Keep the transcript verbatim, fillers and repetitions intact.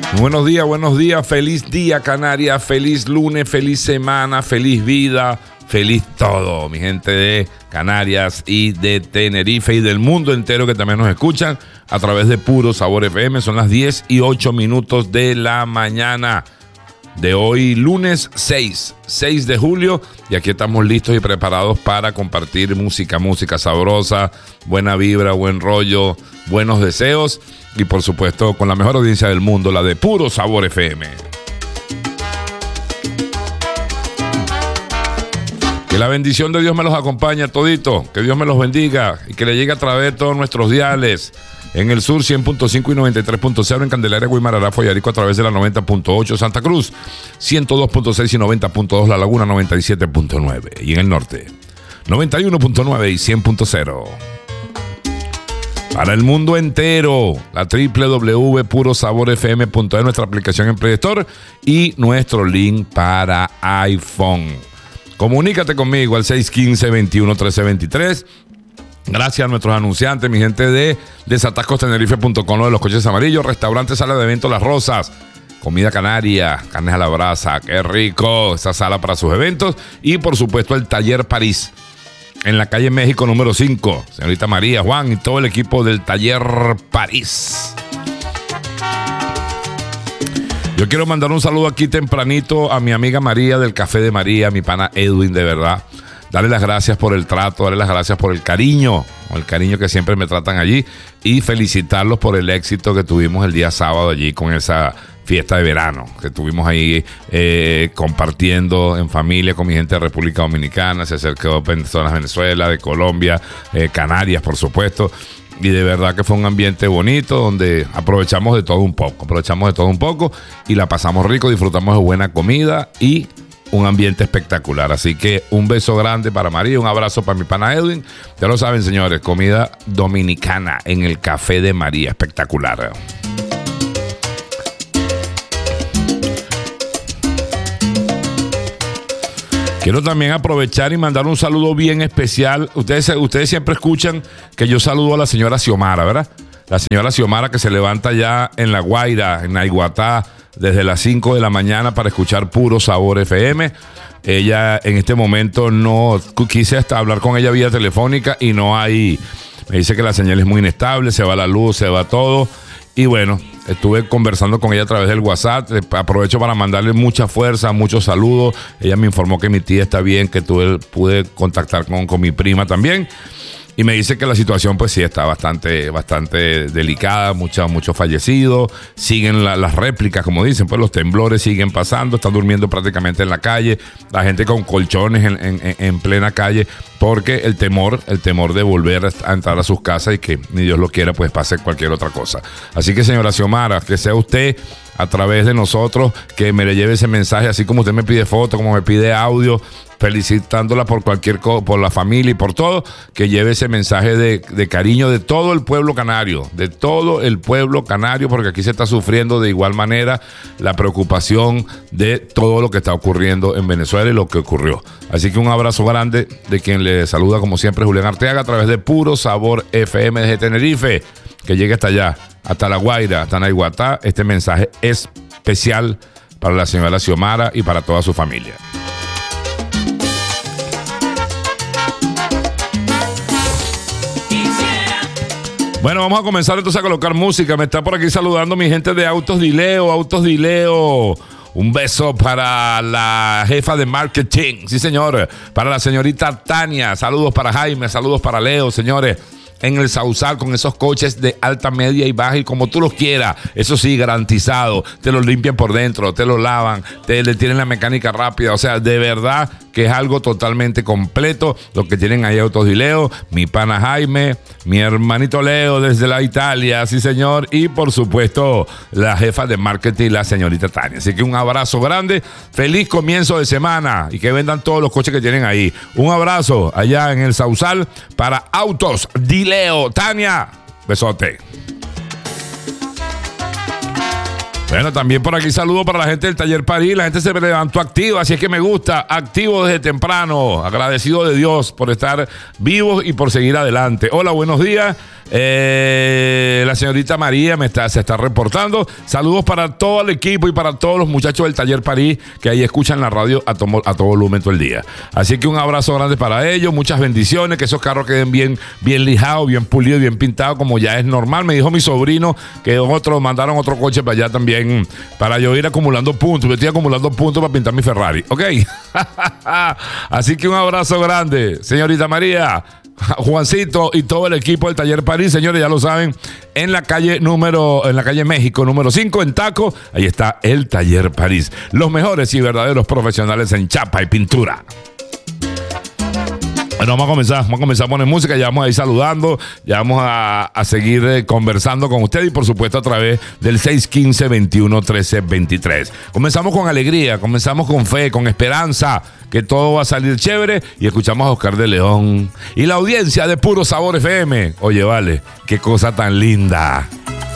Buenos días, buenos días, feliz día Canarias, feliz lunes, feliz semana, feliz vida, feliz todo, mi gente de Canarias y de Tenerife y del mundo entero que también nos escuchan a través de Puro Sabor F M. Son las diez y ocho minutos de la mañana de hoy, lunes seis de julio, y aquí estamos listos y preparados para compartir música, música sabrosa, buena vibra, buen rollo, buenos deseos y por supuesto con la mejor audiencia del mundo, la de Puro Sabor F M. Que la bendición de Dios me los acompañe todito, que Dios me los bendiga y que le llegue a través de todos nuestros diales. En el sur cien punto cinco y noventa y tres punto cero, en Candelaria, Guimarães, Follarico a través de la noventa punto ocho, Santa Cruz ciento dos punto seis y noventa punto dos, La Laguna noventa y siete punto nueve y en el norte noventa y uno punto nueve y cien punto cero. Para el mundo entero, la doble u doble u doble u punto puro sabor f m punto e, nuestra aplicación en Play Store y nuestro link para iPhone. Comunícate conmigo al seis uno cinco, veintiuno, trece veintitrés. Gracias a nuestros anunciantes, mi gente de desatascos tenerife punto com, de los coches amarillos, restaurante, sala de eventos Las Rosas, comida canaria, carnes a la brasa, qué rico, esa sala para sus eventos. Y por supuesto el Taller París, en la calle México número cinco, señorita María, Juan y todo el equipo del Taller París. Yo quiero mandar un saludo aquí tempranito a mi amiga María del Café de María, mi pana Edwin, de verdad. Darle las gracias por el trato, darle las gracias por el cariño, el cariño que siempre me tratan allí y felicitarlos por el éxito que tuvimos el día sábado allí con esa fiesta de verano que tuvimos ahí eh, compartiendo en familia con mi gente de República Dominicana. Se acercó personas de Venezuela, de Colombia, eh, Canarias, por supuesto. Y de verdad que fue un ambiente bonito donde aprovechamos de todo un poco, aprovechamos de todo un poco y la pasamos rico, disfrutamos de buena comida y un ambiente espectacular. Así que un beso grande para María, un abrazo para mi pana Edwin. Ya lo saben, señores, comida dominicana en el Café de María, espectacular. Quiero también aprovechar y mandar un saludo bien especial. Ustedes, ustedes siempre escuchan que yo saludo a la señora Xiomara, ¿verdad? La señora Xiomara que se levanta ya en La Guaira, en Naiguatá, desde las cinco de la mañana para escuchar Puro Sabor F M. Ella en este momento no quise hasta hablar con ella vía telefónica y no hay, me dice que la señal es muy inestable, se va la luz, se va todo. Y bueno, estuve conversando con ella a través del WhatsApp. Aprovecho para mandarle mucha fuerza, muchos saludos. Ella me informó que mi tía está bien, que tuve, pude contactar con, con mi prima también. Y me dice que la situación pues sí está bastante, bastante delicada, mucha, muchos fallecidos, siguen la, las réplicas, como dicen, pues los temblores siguen pasando, están durmiendo prácticamente en la calle, la gente con colchones en, en, en plena calle, porque el temor, el temor de volver a entrar a sus casas y que ni Dios lo quiera, pues pase cualquier otra cosa. Así que señora Xiomara, que sea usted a través de nosotros, que me le lleve ese mensaje, así como usted me pide foto, como me pide audio, felicitándola por cualquier cosa, por la familia y por todo, que lleve ese mensaje de, de cariño de todo el pueblo canario, de todo el pueblo canario, porque aquí se está sufriendo de igual manera la preocupación de todo lo que está ocurriendo en Venezuela y lo que ocurrió. Así que un abrazo grande de quien le saluda como siempre, Julián Arteaga, a través de Puro Sabor F M desde Tenerife, que llegue hasta allá, hasta La Guaira, hasta Naiguatá. Este mensaje es especial para la señora Xiomara y para toda su familia. Bueno, vamos a comenzar entonces a colocar música. Me está por aquí saludando mi gente de Autos Dileo, Autos Dileo. Un beso para la jefa de marketing, sí señor, para la señorita Tania. Saludos para Jaime, saludos para Leo, señores. En el Sausal con esos coches de alta, media y baja y como tú los quieras, eso sí, garantizado, te los limpian por dentro, te los lavan, te le tienen la mecánica rápida, o sea, de verdad que es algo totalmente completo lo que tienen ahí Autos Dileo, mi pana Jaime, mi hermanito Leo desde la Italia, sí señor, y por supuesto la jefa de marketing, la señorita Tania. Así que un abrazo grande, feliz comienzo de semana y que vendan todos los coches que tienen ahí. Un abrazo allá en el Sausal para Autos Dileo. Tania, besote. Bueno, también por aquí saludo para la gente del Taller París. La gente se levantó activa, así es que me gusta. Activo desde temprano. Agradecido de Dios por estar vivos y por seguir adelante. Hola, buenos días. Eh, la señorita María me está, se está reportando. Saludos para todo el equipo y para todos los muchachos del Taller París que ahí escuchan la radio a, tomo, a todo volumen todo el día. Así que un abrazo grande para ellos. Muchas bendiciones. Que esos carros queden bien, bien lijados, bien pulidos, bien pintados, como ya es normal. Me dijo mi sobrino que otro, mandaron otro coche para allá también, para yo ir acumulando puntos. Yo estoy acumulando puntos para pintar mi Ferrari. ¿Ok? Así que un abrazo grande, señorita María, Juancito y todo el equipo del Taller París. Señores, ya lo saben, en la calle número, en la calle México número cinco, en Taco, ahí está el Taller París. Los mejores y verdaderos profesionales en chapa y pintura. Bueno, vamos a comenzar, vamos a comenzar a poner música, ya vamos a ir saludando, ya vamos a, a seguir eh, conversando con usted y por supuesto a través del seis uno cinco, veintiuno, trece, veintitrés. Comenzamos con alegría, comenzamos con fe, con esperanza, que todo va a salir chévere y escuchamos a Oscar de León y la audiencia de Puro Sabor F M. Oye, vale, qué cosa tan linda.